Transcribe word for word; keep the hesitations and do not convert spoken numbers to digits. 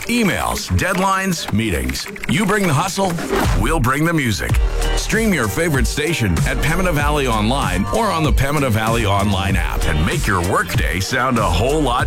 emails, deadlines, meetings. You bring the hustle, we'll bring the music. Stream your favorite station at Pembina Valley Online or on the Pembina Valley Online app and make your workday sound a whole lot